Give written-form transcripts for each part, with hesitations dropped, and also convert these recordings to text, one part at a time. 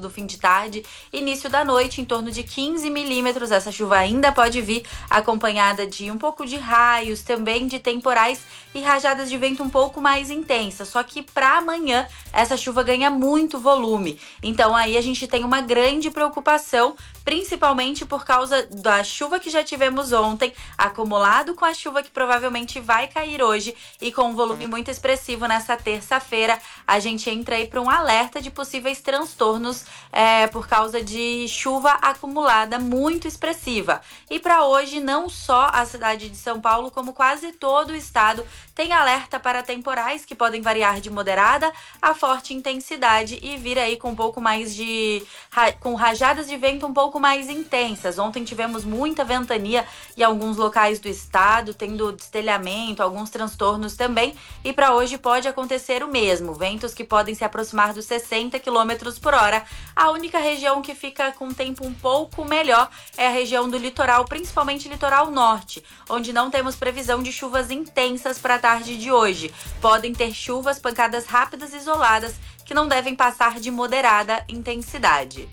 do fim de tarde, início da noite, em torno de 15 milímetros. Essa chuva ainda pode vir acompanhada de um pouco de raios, também de temporais e rajadas de vento um pouco mais intensas. Só que para amanhã essa chuva ganha muito volume. Então aí a gente tem uma grande preocupação, principalmente por causa da chuva que já tivemos ontem, acumulado com a chuva que provavelmente vai cair hoje e com um volume muito expressivo nessa terça-feira. A gente entra aí para um alerta de possíveis transtornos por causa de chuva acumulada muito expressiva. E para hoje, não só a cidade de São Paulo, como quase todo o estado, tem alerta para temporais que podem variar de moderada a forte intensidade e vir aí com um pouco mais com rajadas de vento um pouco mais intensas. Ontem tivemos muita ventania em alguns locais do estado, tendo destelhamento, alguns transtornos também. E para hoje pode acontecer o mesmo. Ventos que podem se aproximar dos 60 km por hora. A única região que fica com tempo um pouco melhor é a região do litoral, principalmente litoral norte, onde não temos previsão de chuvas intensas para a tarde de hoje. Podem ter chuvas, pancadas rápidas e isoladas, que não devem passar de moderada intensidade.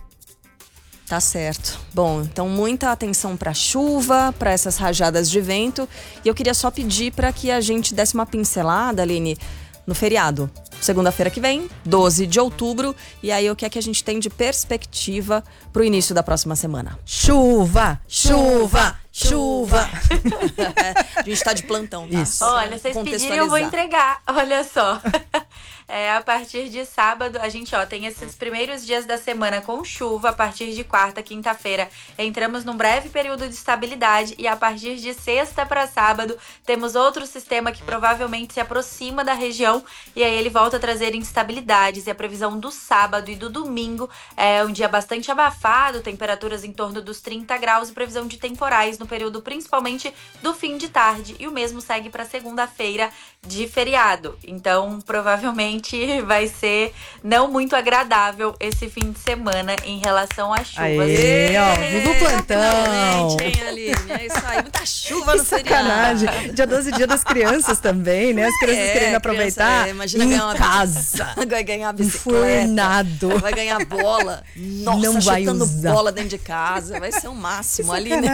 Tá certo. Bom, então muita atenção para chuva, para essas rajadas de vento. E eu queria só pedir para que a gente desse uma pincelada, Aline, no feriado. Segunda-feira que vem, 12 de outubro. E aí, o que é que a gente tem de perspectiva pro início da próxima semana? Chuva, chuva, chuva. A gente tá de plantão, tá? Isso. Olha, vocês pediram, eu vou entregar. Olha só. A partir de sábado, a gente tem esses primeiros dias da semana com chuva. A partir de quarta, quinta-feira, entramos num breve período de estabilidade. E a partir de sexta para sábado, temos outro sistema que provavelmente se aproxima da região. E aí ele volta a trazer instabilidades. E a previsão do sábado e do domingo é um dia bastante abafado, temperaturas em torno dos 30 graus e previsão de temporais no período principalmente do fim de tarde. E o mesmo segue para segunda-feira de feriado. Então, provavelmente vai ser não muito agradável esse fim de semana em relação às chuvas. Aê, viva o plantão! Aline, é isso aí, muita chuva no sacanagem. feriado. Dia 12, dia das crianças também, né? As crianças querendo aproveitar imagina em ganhar casa. Vai ganhar bicicleta. Enfurnado. Vai ganhar bola. Nossa, Não vai chutando usar. bola dentro de casa. Vai ser o máximo, Aline.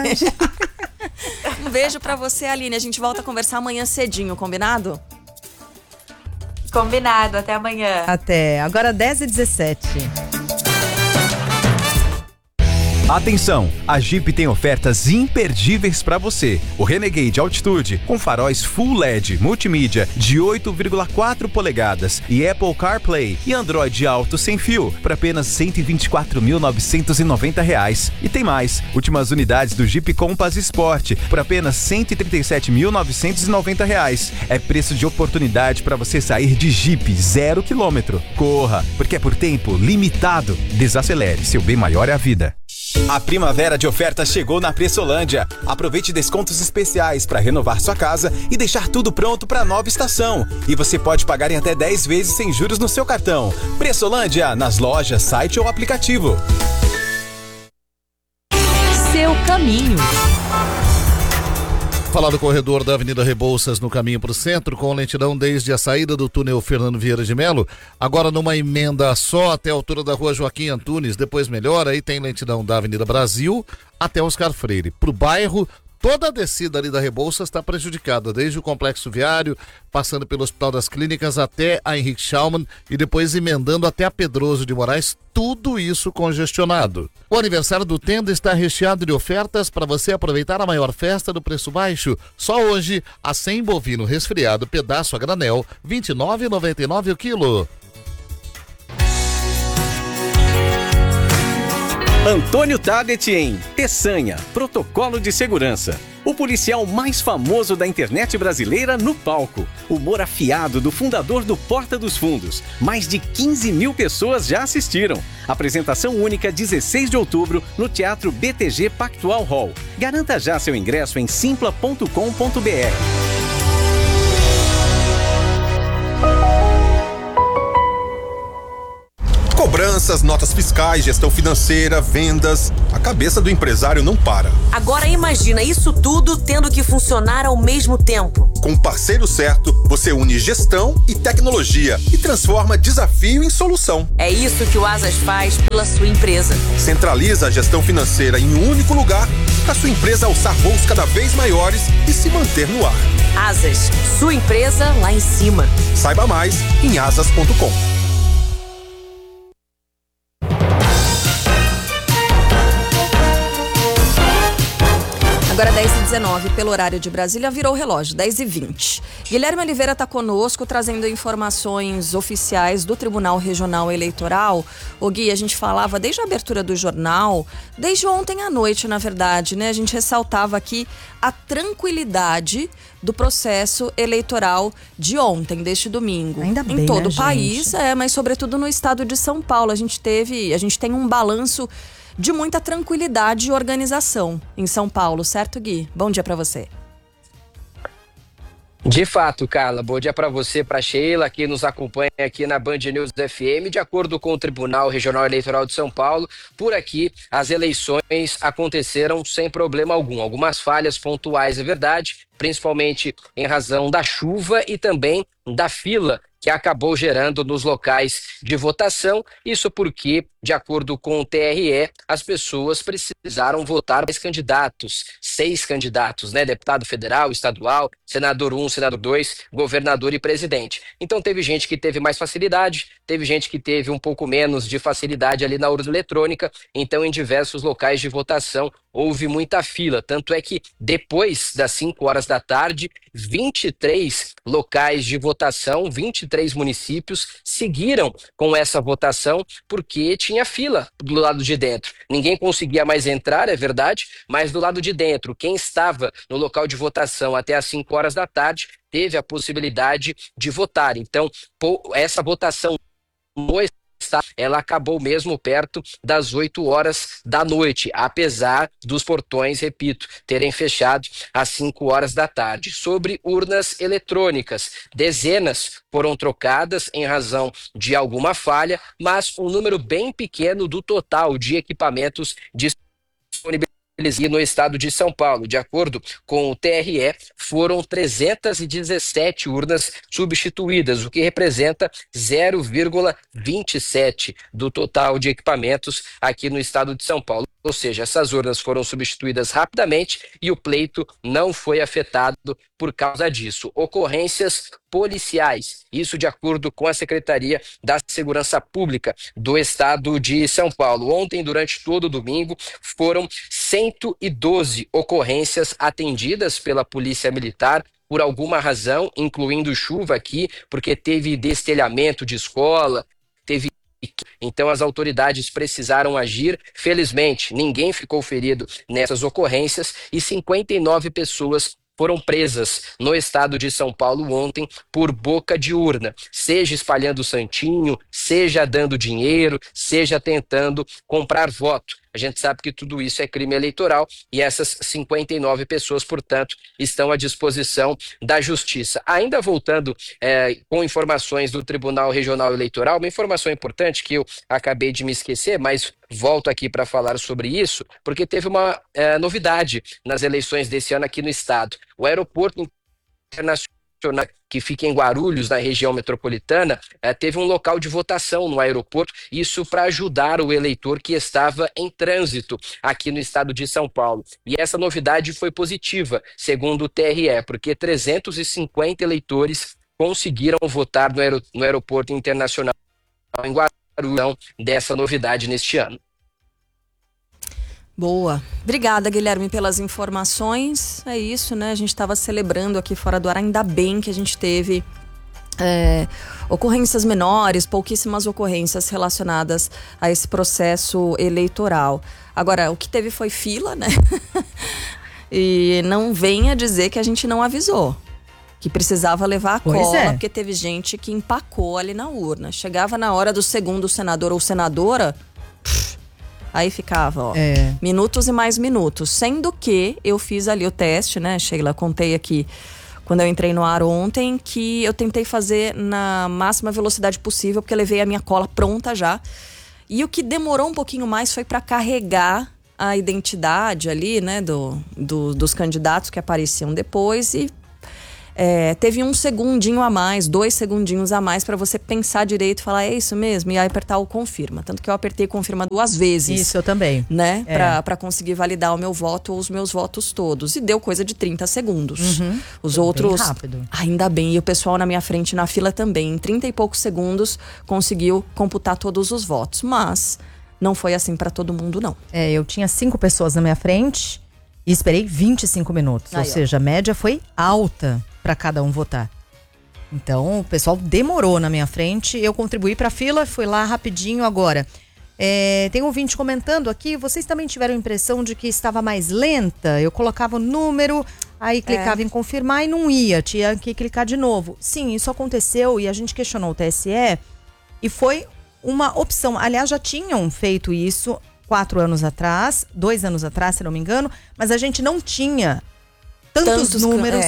Um beijo pra você, Aline. A gente volta a conversar amanhã cedinho, combinado? Combinado, até amanhã. Até, agora 10h17. Atenção, a Jeep tem ofertas imperdíveis para você. O Renegade Altitude, com faróis Full LED, multimídia de 8,4 polegadas e Apple CarPlay e Android Auto sem fio, por apenas R$ 124.990. E tem mais, últimas unidades do Jeep Compass Sport, por apenas R$ 137.990. É preço de oportunidade para você sair de Jeep 0 km. Corra, porque é por tempo limitado. Desacelere, seu bem maior é a vida. A primavera de ofertas chegou na Pressolândia. Aproveite descontos especiais para renovar sua casa e deixar tudo pronto para a nova estação. E você pode pagar em até 10 vezes sem juros no seu cartão. Pressolândia, nas lojas, site ou aplicativo. Seu caminho. Falar do corredor da Avenida Rebouças no caminho para o centro, com lentidão desde a saída do túnel Fernando Vieira de Melo, agora numa emenda só até a altura da rua Joaquim Antunes, depois melhora, aí tem lentidão da Avenida Brasil até Oscar Freire. Para o bairro, toda a descida ali da Rebouças está prejudicada, desde o Complexo Viário, passando pelo Hospital das Clínicas até a Henrique Schaumann e depois emendando até a Pedroso de Moraes, tudo isso congestionado. O aniversário do Tenda está recheado de ofertas para você aproveitar a maior festa do preço baixo. Só hoje, a 100 bovino resfriado, pedaço a granel, R$ 29,99 o quilo. Antônio Tadet em Peçanha, protocolo de segurança. O policial mais famoso da internet brasileira no palco. Humor afiado do fundador do Porta dos Fundos. Mais de 15 mil pessoas já assistiram. Apresentação única 16 de outubro no Teatro BTG Pactual Hall. Garanta já seu ingresso em simpla.com.br. Cobrança finanças, notas fiscais, gestão financeira, vendas. A cabeça do empresário não para. Agora imagina isso tudo tendo que funcionar ao mesmo tempo. Com o parceiro certo, você une gestão e tecnologia e transforma desafio em solução. É isso que o Asas faz pela sua empresa. Centraliza a gestão financeira em um único lugar para sua empresa alçar voos cada vez maiores e se manter no ar. Asas, sua empresa lá em cima. Saiba mais em asas.com. Agora 10h19, pelo horário de Brasília, virou o relógio, 10h20. Guilherme Oliveira está conosco, trazendo informações oficiais do Tribunal Regional Eleitoral. O Gui, a gente falava desde a abertura do jornal, desde ontem à noite, na verdade, né? A gente ressaltava aqui a tranquilidade do processo eleitoral de ontem, deste domingo. Ainda bem, em todo né, o país, gente? mas sobretudo no estado de São Paulo. A gente tem um balanço de muita tranquilidade e organização em São Paulo, certo, Gui? Bom dia para você. De fato, Carla, bom dia para você, para Sheila, que nos acompanha aqui na Band News FM. De acordo com o Tribunal Regional Eleitoral de São Paulo, por aqui as eleições aconteceram sem problema algum. Algumas falhas pontuais, é verdade, principalmente em razão da chuva e também da fila que acabou gerando nos locais de votação. Isso porque, de acordo com o TRE, as pessoas precisaram votar mais candidatos, 6 candidatos, né? Deputado federal, estadual, senador 1, senador 2, governador e presidente. Então teve gente que teve mais facilidade, teve gente que teve um pouco menos de facilidade ali na urna eletrônica. Então em diversos locais de votação houve muita fila, tanto é que depois das 5 horas da tarde, 23 locais de votação, 23 municípios seguiram com essa votação porque tinha fila do lado de dentro. Ninguém conseguia mais entrar, é verdade, mas do lado de dentro, quem estava no local de votação até as 5 horas da tarde teve a possibilidade de votar. Então, essa votação no ela acabou mesmo perto das 8 horas da noite, apesar dos portões, repito, terem fechado às 5 horas da tarde. Sobre urnas eletrônicas, dezenas foram trocadas em razão de alguma falha, mas um número bem pequeno do total de equipamentos disponibilizados no estado de São Paulo. De acordo com o TRE, foram 317 urnas substituídas, o que representa 0,27 do total de equipamentos aqui no estado de São Paulo. Ou seja, essas urnas foram substituídas rapidamente e o pleito não foi afetado por causa disso. Ocorrências policiais, isso de acordo com a Secretaria da Segurança Pública do Estado de São Paulo. Ontem, durante todo o domingo, foram 112 ocorrências atendidas pela Polícia Militar por alguma razão, incluindo chuva aqui, porque teve destelhamento de escola, então as autoridades precisaram agir. Felizmente, ninguém ficou ferido nessas ocorrências e 59 pessoas foram presas no estado de São Paulo ontem por boca de urna, seja espalhando santinho, seja dando dinheiro, seja tentando comprar voto. A gente sabe que tudo isso é crime eleitoral e essas 59 pessoas, portanto, estão à disposição da Justiça. Ainda voltando com informações do Tribunal Regional Eleitoral, uma informação importante que eu acabei de me esquecer, mas volto aqui para falar sobre isso, porque teve uma novidade nas eleições desse ano aqui no estado. O aeroporto internacional que fica em Guarulhos, na região metropolitana, teve um local de votação no aeroporto, isso para ajudar o eleitor que estava em trânsito aqui no estado de São Paulo. E essa novidade foi positiva, segundo o TRE, porque 350 eleitores conseguiram votar no aeroporto internacional em Guarulhos dessa novidade neste ano. Boa. Obrigada, Guilherme, pelas informações. É isso, né? A gente estava celebrando aqui fora do ar. Ainda bem que a gente teve ocorrências menores, pouquíssimas ocorrências relacionadas a esse processo eleitoral. Agora, o que teve foi fila, né? E não venha dizer que a gente não avisou. Que precisava levar a cola, porque teve gente que empacou ali na urna. Chegava na hora do segundo senador ou senadora... Aí ficava, ó, minutos e mais minutos. Sendo que eu fiz ali o teste, né, Sheila? Contei aqui, quando eu entrei no ar ontem, que eu tentei fazer na máxima velocidade possível, porque eu levei a minha cola pronta já. E o que demorou um pouquinho mais foi para carregar a identidade ali, né, dos candidatos que apareciam depois e teve 1 segundinho a mais, 2 segundinhos a mais para você pensar direito e falar, é isso mesmo? E aí apertar o confirma. Tanto que eu apertei confirma 2 vezes. Isso, eu também. Né? Pra conseguir validar o meu voto ou os meus votos todos. E deu coisa de 30 segundos. Os outros... Bem rápido. Ainda bem. E o pessoal na minha frente, na fila também. Em 30 e poucos segundos, conseguiu computar todos os votos. Mas não foi assim para todo mundo, não. Eu tinha 5 pessoas na minha frente e esperei 25 minutos. Ou seja, a média foi alta para cada um votar. Então, o pessoal demorou na minha frente. Eu contribuí para a fila, fui lá rapidinho agora. Tem um ouvinte comentando aqui, vocês também tiveram a impressão de que estava mais lenta? Eu colocava o número, aí clicava em confirmar e não ia, tinha que clicar de novo. Sim, isso aconteceu e a gente questionou o TSE e foi uma opção. Aliás, já tinham feito isso 4 anos atrás, 2 anos atrás, se não me engano, mas a gente não tinha tantos números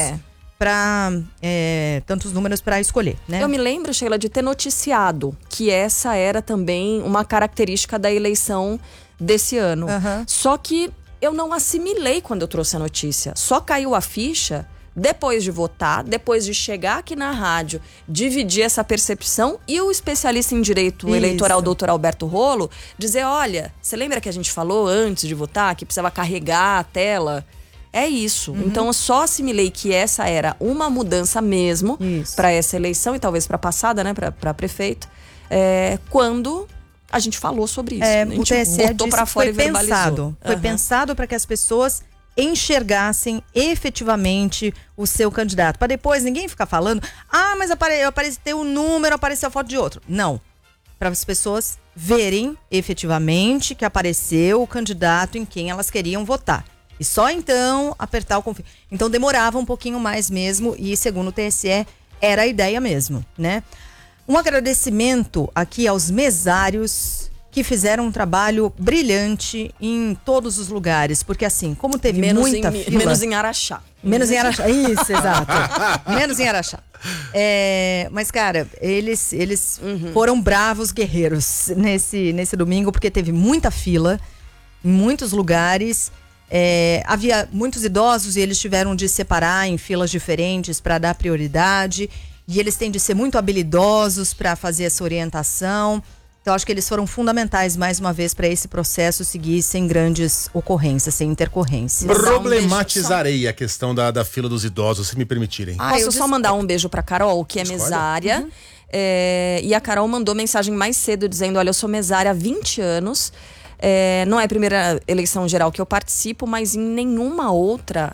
para escolher, né? Eu me lembro, Sheila, de ter noticiado que essa era também uma característica da eleição desse ano. Só que eu não assimilei quando eu trouxe a notícia. Só caiu a ficha depois de votar, depois de chegar aqui na rádio, dividir essa percepção e o especialista em direito eleitoral, doutor Alberto Rolo, dizer, olha, você lembra que a gente falou antes de votar que precisava carregar a tela? É isso. Então eu só assimilei que essa era uma mudança mesmo para essa eleição e talvez para a passada, né, para prefeito, quando a gente falou sobre isso. A gente o TSE botou para fora e verbalizou. Foi pensado para que as pessoas enxergassem efetivamente o seu candidato, para depois ninguém ficar falando, mas apareceu um número, apareceu a foto de outro. Não. Para as pessoas verem efetivamente que apareceu o candidato em quem elas queriam votar. E só então apertar o confirma. Então demorava um pouquinho mais mesmo e segundo o TSE era a ideia mesmo, né? Um agradecimento aqui aos mesários que fizeram um trabalho brilhante em todos os lugares, porque assim, como teve muita fila... Menos em Araxá. Menos em Araxá, isso, exato. Menos em Araxá. Mas, cara, eles foram bravos guerreiros nesse domingo, porque teve muita fila em muitos lugares. Havia muitos idosos e eles tiveram de separar em filas diferentes para dar prioridade. E eles têm de ser muito habilidosos para fazer essa orientação. Então, acho que eles foram fundamentais, mais uma vez, para esse processo seguir sem grandes ocorrências, sem intercorrências. Problematizarei a questão da fila dos idosos, se me permitirem. Posso só mandar um beijo para Carol, que é mesária. E a Carol mandou mensagem mais cedo dizendo, olha, eu sou mesária há 20 anos. Não é a primeira eleição geral que eu participo, mas em nenhuma outra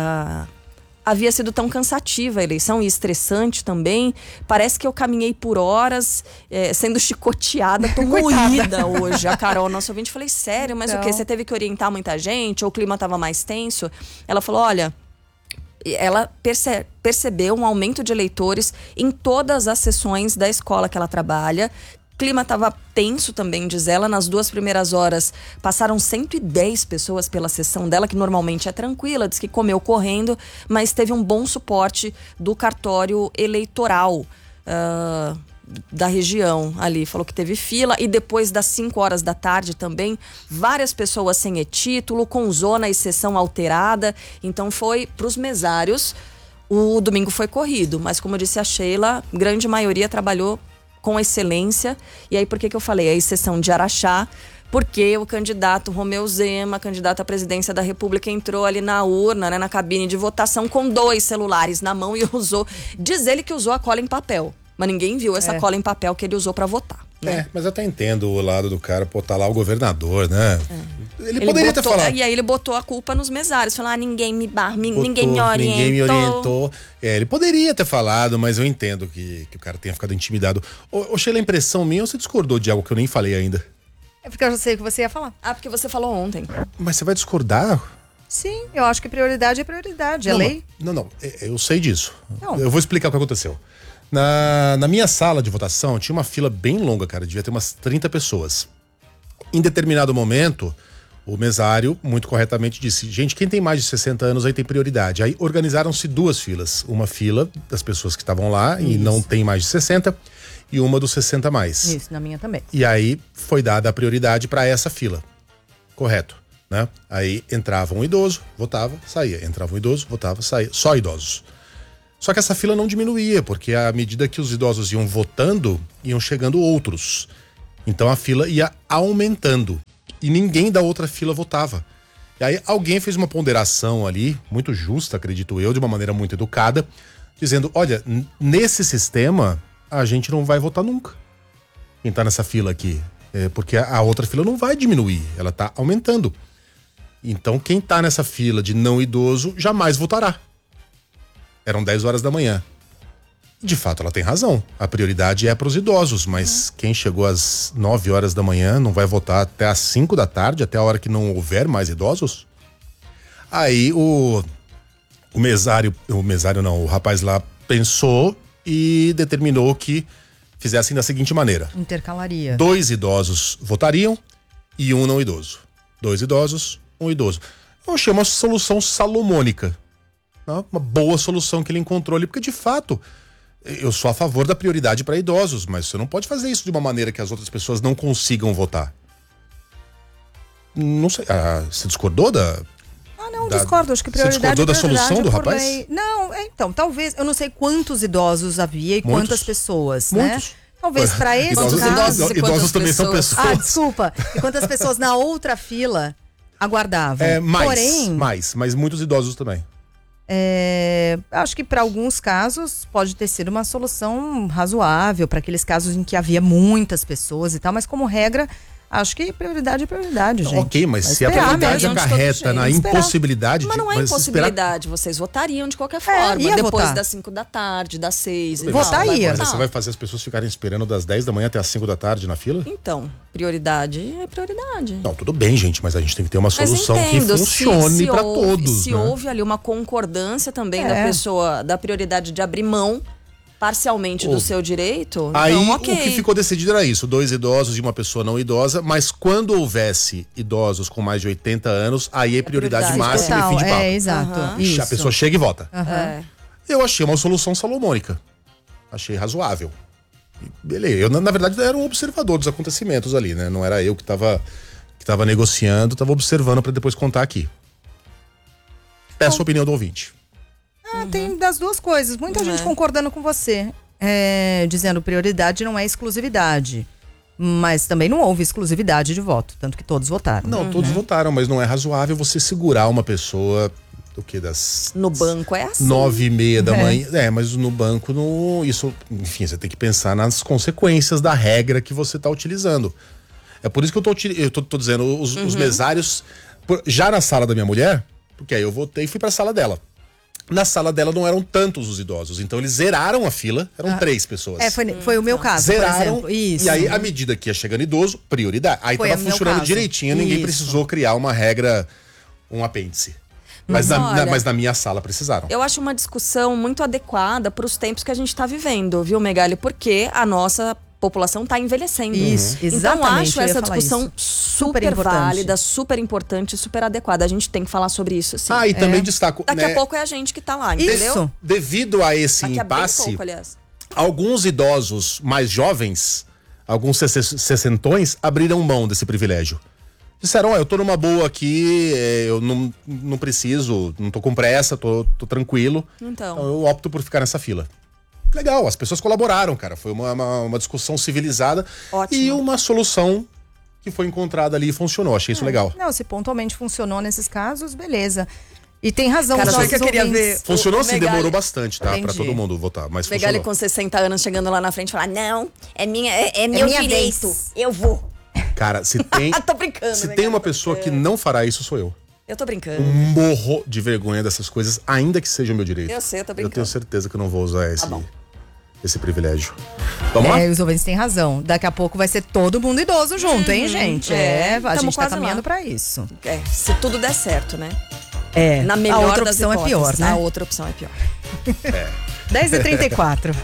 havia sido tão cansativa a eleição e estressante também. Parece que eu caminhei por horas sendo chicoteada, tô moída hoje. A Carol, nossa ouvinte, falei, sério, mas o quê? Você teve que orientar muita gente? Ou o clima tava mais tenso? Ela falou, olha, ela percebeu um aumento de eleitores em todas as sessões da escola que ela trabalha. O clima estava tenso também, diz ela. Nas 2 primeiras horas passaram 110 pessoas pela sessão dela, que normalmente é tranquila, diz que comeu correndo, mas teve um bom suporte do cartório eleitoral da região ali. Falou que teve fila e depois das 5 horas da tarde também, várias pessoas sem e-título, com zona e sessão alterada. Então foi para os mesários. O domingo foi corrido, mas como disse a Sheila, grande maioria trabalhou com excelência. E aí, por que eu falei? A exceção de Araxá, porque o candidato Romeu Zema, candidato à presidência da República, entrou ali na urna, né, na cabine de votação com 2 celulares na mão e usou... Diz ele que usou a cola em papel, mas ninguém viu essa cola em papel que ele usou para votar. Né? Mas eu até entendo o lado do cara, tá lá o governador, né? Ele poderia ter falado. E aí ele botou a culpa nos mesários, falou, ninguém me orientou. Ninguém me orientou. Ele poderia ter falado, mas eu entendo que o cara tenha ficado intimidado. Ô Sheila, a impressão minha, ou você discordou de algo que eu nem falei ainda? É porque eu já sei o que você ia falar. Porque você falou ontem. Mas você vai discordar? Sim, eu acho que prioridade é prioridade, é lei. Não, eu sei disso. Eu vou explicar o que aconteceu. Na minha sala de votação tinha uma fila bem longa, cara, devia ter umas 30 pessoas. Em determinado momento, o mesário, muito corretamente, disse, gente, quem tem mais de 60 anos aí tem prioridade. Aí organizaram-se 2 filas. Uma fila das pessoas que estavam lá e não tem mais de 60, e uma dos 60 mais. Isso, na minha também. E aí foi dada a prioridade para essa fila. Correto, né? Aí entrava um idoso, votava, saía. Entrava um idoso, votava, saía. Só idosos. Só que essa fila não diminuía, porque à medida que os idosos iam votando, iam chegando outros. Então a fila ia aumentando. E ninguém da outra fila votava. E aí alguém fez uma ponderação ali, muito justa, acredito eu, de uma maneira muito educada, dizendo, olha, nesse sistema a gente não vai votar nunca. Quem tá nessa fila aqui. Porque a outra fila não vai diminuir, ela tá aumentando. Então quem tá nessa fila de não idoso jamais votará. Eram 10 horas da manhã. De fato, ela tem razão. A prioridade é para os idosos, mas quem chegou às 9 horas da manhã não vai votar até às 5 da tarde, até a hora que não houver mais idosos? Aí o rapaz lá pensou e determinou que fizessem da seguinte maneira. Intercalaria. 2 idosos votariam e um não idoso. 2 idosos, um idoso. Eu achei uma solução salomônica. Uma boa solução que ele encontrou ali, porque de fato eu sou a favor da prioridade para idosos, mas você não pode fazer isso de uma maneira que as outras pessoas não consigam votar. Não sei, você discordou da... Não, discordo, acho que prioridade. Você discordou da solução do rapaz? Lei. Não, então, talvez, eu não sei quantos idosos havia e quantas pessoas, Muitos. Né? Talvez para esse caso... Idosos também são pessoas. Desculpa. E quantas pessoas na outra fila aguardavam. Mas muitos idosos também. Acho que para alguns casos pode ter sido uma solução razoável, para aqueles casos em que havia muitas pessoas e tal, mas como regra, acho que prioridade é prioridade, gente. Ok, mas se a prioridade acarreta na impossibilidade... Mas não é impossibilidade, vocês votariam de qualquer forma, depois das 5 da tarde, das 6. Votaria. Mas você vai fazer as pessoas ficarem esperando das 10 da manhã até as 5 da tarde na fila? Então, prioridade é prioridade. Não, tudo bem, gente, mas a gente tem que ter uma solução que funcione para todos. Se houve ali uma concordância também da pessoa, da prioridade de abrir mão parcialmente do seu direito, aí então, ok. O que ficou decidido era isso, 2 idosos e uma pessoa não idosa, mas quando houvesse idosos com mais de 80 anos, aí é prioridade máxima e fim de papo. Exato. A pessoa chega e vota. Eu achei uma solução salomônica. Achei razoável. Beleza, eu na verdade era um observador dos acontecimentos ali, né? Não era eu que tava negociando, tava observando para depois contar aqui. Peço a opinião do ouvinte. Tem das duas coisas. Muita gente concordando com você. Dizendo prioridade não é exclusividade. Mas também não houve exclusividade de voto. Tanto que todos votaram. Não, todos votaram, mas não é razoável você segurar uma pessoa... No banco é assim. 9h30 da manhã. Mas no banco, isso, enfim, você tem que pensar nas consequências da regra que você está utilizando. É por isso que eu tô dizendo, os mesários, já na sala da minha mulher, porque aí eu votei e fui para a sala dela. Na sala dela não eram tantos os idosos, então eles zeraram a fila, eram 3 pessoas. Foi o meu caso, zeraram, por exemplo. Isso. E aí, à medida que ia chegando idoso, prioridade. Aí tava funcionando direitinho, ninguém precisou criar uma regra, um apêndice. Mas na minha sala precisaram. Eu acho uma discussão muito adequada para os tempos que a gente está vivendo, viu, Megali? Porque a nossa população está envelhecendo. Isso, exatamente. Então acho essa discussão super válida, super importante, super adequada. A gente tem que falar sobre isso, sim. E também destaco... Daqui a pouco é a gente que está lá, entendeu? Isso. Devido a esse impasse, alguns idosos mais jovens, alguns sessentões, abriram mão desse privilégio. Disseram, eu tô numa boa aqui, eu não preciso, não tô com pressa, tô tranquilo. Então eu opto por ficar nessa fila. Legal, as pessoas colaboraram, cara. Foi uma discussão civilizada. Ótimo. E uma solução que foi encontrada ali e funcionou. Achei isso legal. Não, se pontualmente funcionou nesses casos, beleza. E tem razão. Cara, que eu queria ver. Funcionou sim, demorou bastante, tá? Pra todo mundo votar, mas Megali com 60 anos chegando lá na frente e falar, não, é meu direito, eu vou. Cara, se tem... Tô brincando. Se tem uma pessoa que não fará isso, sou eu. Eu tô brincando. Eu morro de vergonha dessas coisas, ainda que seja o meu direito. Eu sei, eu tô brincando. Eu tenho certeza que eu não vou usar esse privilégio. Vamos lá? Os ouvintes têm razão. Daqui a pouco vai ser todo mundo idoso junto, hein, gente? A gente tá caminhando pra isso. Se tudo der certo, né? Na melhor a outra opção é pior, né? A outra opção é pior. 10h34.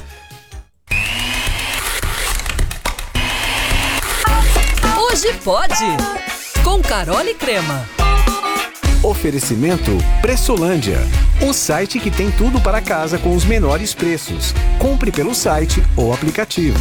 Hoje pode. Com Carol e Crema. Oferecimento Pressolândia, o site que tem tudo para casa com os menores preços. Compre pelo site ou aplicativo.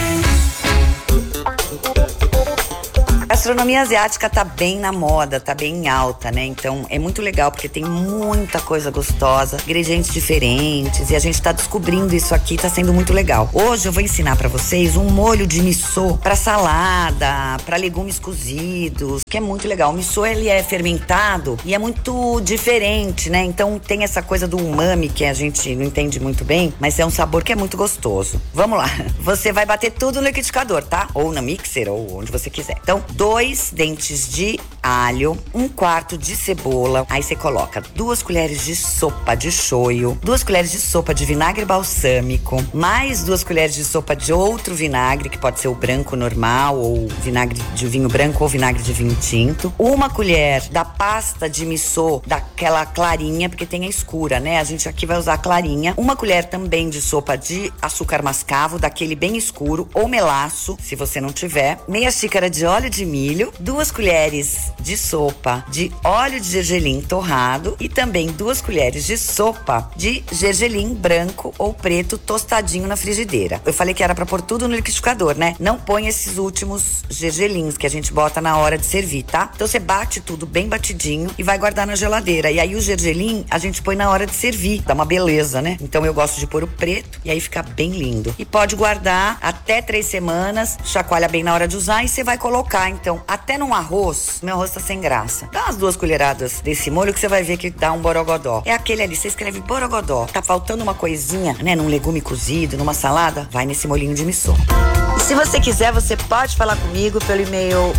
A gastronomia asiática tá bem na moda, tá bem em alta, né? Então é muito legal porque tem muita coisa gostosa, ingredientes diferentes e a gente tá descobrindo isso aqui, tá sendo muito legal. Hoje eu vou ensinar pra vocês um molho de miso pra salada, pra legumes cozidos, que é muito legal. O miso, ele é fermentado e é muito diferente, né? Então tem essa coisa do umami que a gente não entende muito bem, mas é um sabor que é muito gostoso. Vamos lá. Você vai bater tudo no liquidificador, tá? Ou na mixer, ou onde você quiser. Então, 2 dentes de alho, 1/4 de cebola. Aí você coloca 2 colheres de sopa de shoyu, 2 colheres de sopa de vinagre balsâmico, mais 2 colheres de sopa de outro vinagre, que pode ser o branco normal, ou vinagre de vinho branco ou vinagre de vinho tinto. 1 colher da pasta de miso, daquela clarinha, porque tem a escura, né? A gente aqui vai usar a clarinha. 1 colher também de sopa de açúcar mascavo, daquele bem escuro, ou melaço, se você não tiver. Meia xícara de óleo de milho, 2 colheres de sopa de óleo de gergelim torrado e também 2 colheres de sopa de gergelim branco ou preto tostadinho na frigideira. Eu falei que era pra pôr tudo no liquidificador, né? Não põe esses últimos gergelins que a gente bota na hora de servir, tá? Então você bate tudo bem batidinho e vai guardar na geladeira. E aí o gergelim a gente põe na hora de servir, dá uma beleza, né? Então eu gosto de pôr o preto e aí fica bem lindo. E pode guardar até 3 semanas, chacoalha bem na hora de usar e você vai colocar, então, até num arroz. Meu arroz tá sem graça. Dá umas 2 colheradas desse molho que você vai ver que dá um borogodó. É aquele ali, você escreve borogodó. Tá faltando uma coisinha, né, num legume cozido, numa salada, vai nesse molhinho de miso. E se você quiser, você pode falar comigo pelo e-mail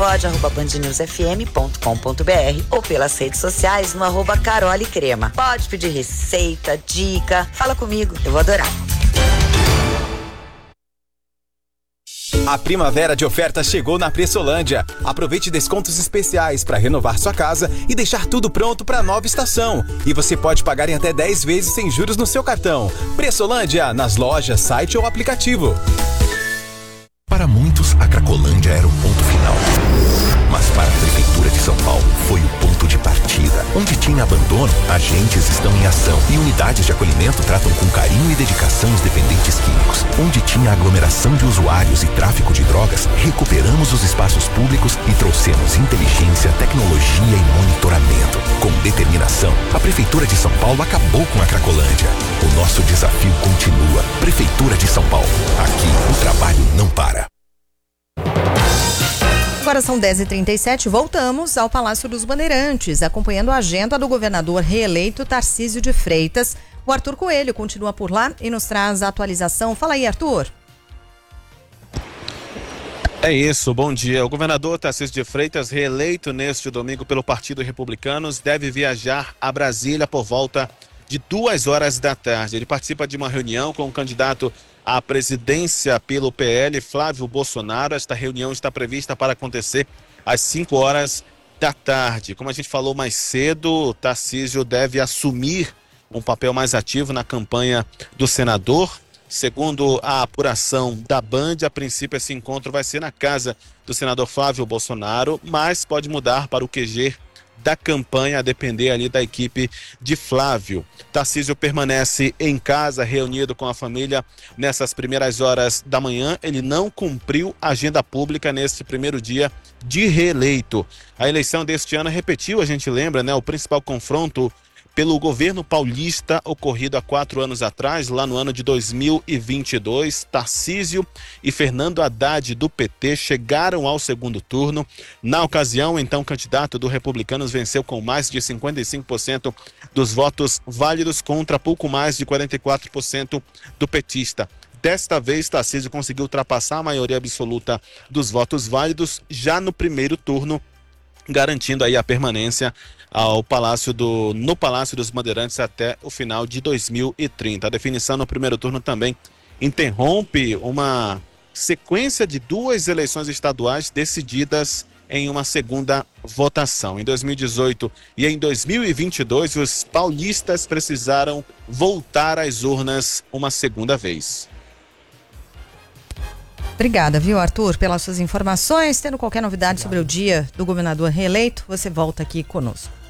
hojepode@bandnewsfm.com.br ou pelas redes sociais no @carolecrema. Pode pedir receita, dica, fala comigo, eu vou adorar. A primavera de ofertas chegou na Pressolândia. Aproveite descontos especiais para renovar sua casa e deixar tudo pronto para a nova estação. E você pode pagar em até 10 vezes sem juros no seu cartão. Pressolândia, nas lojas, site ou aplicativo. Para muitos, a Cracolândia era o ponto final. Mas para a Prefeitura de São Paulo, foi o ponto de partida. Onde tinha abandono, agentes estão em ação e unidades de acolhimento tratam com carinho e dedicação os dependentes químicos. Onde tinha aglomeração de usuários e tráfico de drogas, recuperamos os espaços públicos e trouxemos inteligência, tecnologia e monitoramento. Com determinação, a Prefeitura de São Paulo acabou com a Cracolândia. O nosso desafio continua. Prefeitura de São Paulo. Aqui, o trabalho não para. Agora são 10h37, voltamos ao Palácio dos Bandeirantes, acompanhando a agenda do governador reeleito Tarcísio de Freitas. O Arthur Coelho continua por lá e nos traz a atualização. Fala aí, Arthur. É isso, bom dia. O governador Tarcísio de Freitas, reeleito neste domingo pelo Partido Republicanos, deve viajar a Brasília por volta de 2h da tarde. Ele participa de uma reunião com o candidato à presidência pelo PL, Flávio Bolsonaro. Esta reunião está prevista para acontecer às 5h da tarde. Como a gente falou mais cedo, Tarcísio deve assumir um papel mais ativo na campanha do senador. Segundo a apuração da Band, a princípio esse encontro vai ser na casa do senador Flávio Bolsonaro, mas pode mudar para o QG da campanha, a depender ali da equipe de Flávio. Tarcísio permanece em casa, reunido com a família nessas primeiras horas da manhã. Ele não cumpriu agenda pública nesse primeiro dia de reeleito. A eleição deste ano repetiu, a gente lembra, né, o principal confronto pelo governo paulista ocorrido há 4 anos atrás, lá no ano de 2022. Tarcísio e Fernando Haddad do PT chegaram ao segundo turno. Na ocasião, então, o candidato do Republicanos venceu com mais de 55% dos votos válidos contra pouco mais de 44% do petista. Desta vez, Tarcísio conseguiu ultrapassar a maioria absoluta dos votos válidos já no primeiro turno, garantindo aí a permanência no Palácio dos Bandeirantes até o final de 2030. A definição no primeiro turno também interrompe uma sequência de 2 eleições estaduais decididas em uma segunda votação. Em 2018 e em 2022, os paulistas precisaram voltar às urnas uma segunda vez. Obrigada, viu, Arthur, pelas suas informações. Tendo qualquer novidade sobre o dia do governador reeleito, você volta aqui conosco.